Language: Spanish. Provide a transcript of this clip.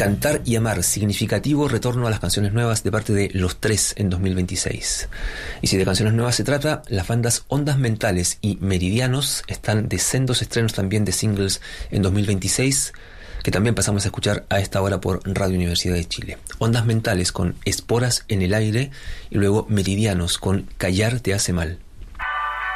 Cantar y Amar, significativo retorno a las canciones nuevas de parte de Los Tres en 2026. Y si de canciones nuevas se trata, las bandas Ondas Mentales y Meridianos están de sendos estrenos también de singles en 2026, que también pasamos a escuchar a esta hora por Radio Universidad de Chile. Ondas Mentales con Esporas en el Aire y luego Meridianos con Callar te hace mal.